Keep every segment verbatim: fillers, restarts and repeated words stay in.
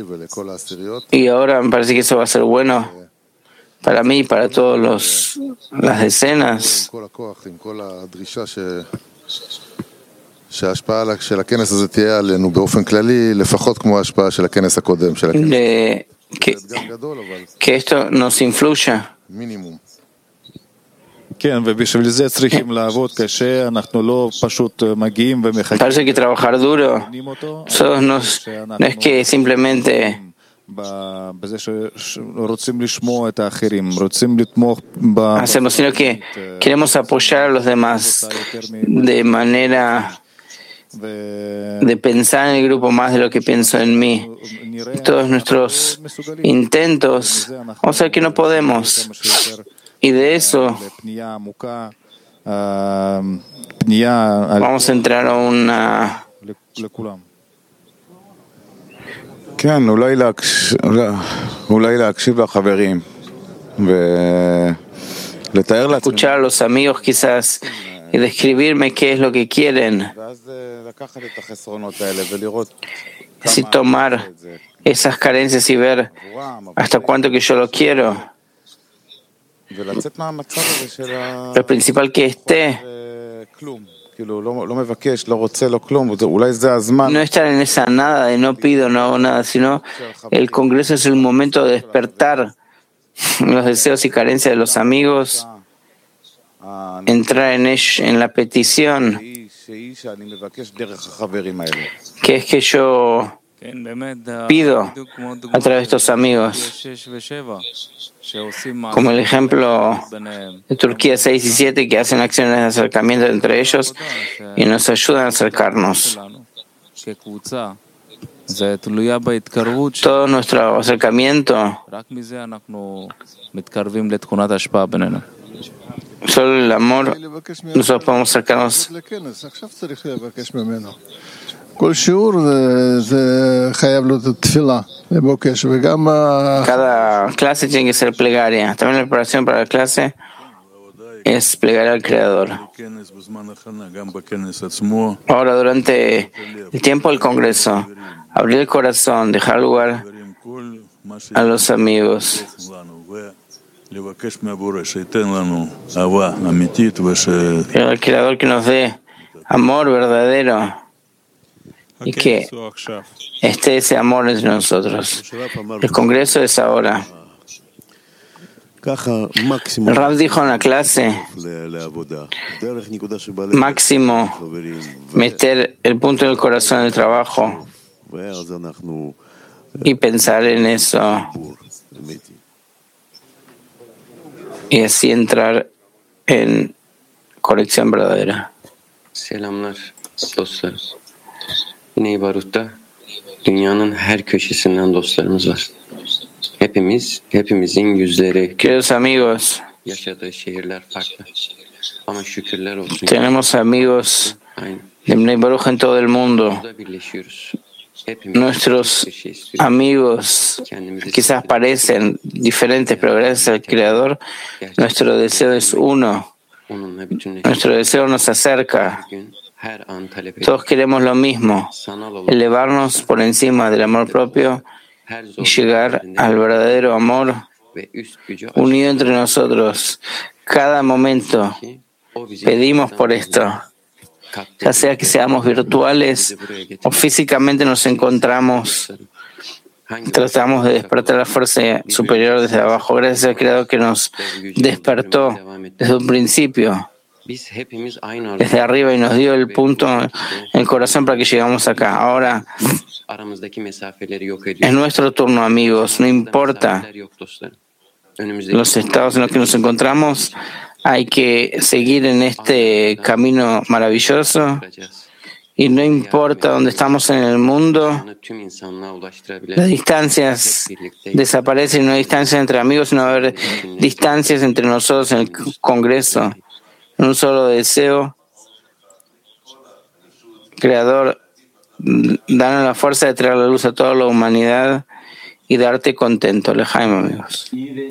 Y ahora me parece que eso va a ser bueno para mí y para todos los las decenas. De que, que esto nos influya. Parece que trabajar duro, nosotros nos, no es que simplemente hacemos, sino que queremos apoyar a los demás de manera de pensar en el grupo más de lo que pienso en mí. Y todos nuestros intentos, vamos a ver que no podemos. Y de eso vamos a entrar a una כן, אולי להקשיב לחברים ולתאר לעצמי. Escuchar a los amigos quizás y describirme qué es lo que quieren. Así tomar esas carencias y ver hasta cuánto que yo lo quiero. Lo principal que esté. No estar en esa nada de no pido, no hago nada, sino el Congreso es el momento de despertar los deseos y carencias de los amigos, entrar en ello, en la petición, que es que yo pido a través de estos amigos, como el ejemplo de Turquía seis y siete, que hacen acciones de acercamiento entre ellos y nos ayudan a acercarnos. Todo nuestro acercamiento, solo el amor, nosotros podemos acercarnos. Cada clase tiene que ser plegaria. También la preparación para la clase es plegar al Creador. Ahora, durante el tiempo del Congreso, abrir el corazón, dejar lugar a los amigos. Pero el Creador que nos dé amor verdadero y que esté ese amor entre nosotros. El Congreso es ahora. El Rav dijo en la clase, máximo meter el punto del corazón en el trabajo y pensar en eso y así entrar en conexión verdadera. Selamlar dostlar. Yine İbarut'ta dünyanın her köşesinden dostlarımız var. Hepimiz, hepimizin yüzleri, Queridos amigos, yaşadığı şehirler farklı. Ama şükürler olsun. Tenemos amigos de Bnei Baruch en todo el mundo. Burada birleşiyoruz. Nuestros amigos quizás parecen diferentes, pero gracias al Creador, nuestro deseo es uno. Nuestro deseo nos acerca. Todos queremos lo mismo, elevarnos por encima del amor propio y llegar al verdadero amor unido entre nosotros. Cada momento pedimos por esto. Ya sea que seamos virtuales o físicamente nos encontramos, tratamos de despertar la fuerza superior desde abajo. Gracias al Creador que nos despertó desde un principio, desde arriba, y nos dio el punto en el corazón para que llegamos acá. Ahora es nuestro turno, amigos. No importa los estados en los que nos encontramos, hay que seguir en este camino maravilloso y no importa dónde estamos en el mundo, las distancias desaparecen, no hay distancias entre amigos, sino va a haber distancias entre nosotros en el Congreso, en un solo deseo. Creador, danos la fuerza de traer la luz a toda la humanidad y darte contento. Lejaim, amigos.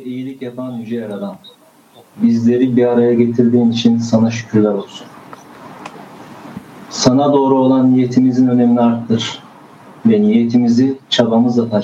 Bizleri bir araya getirdiğin için sana şükürler olsun. Sana doğru olan niyetimizin önemini arttır ve niyetimizi çabamızla taşıyalım.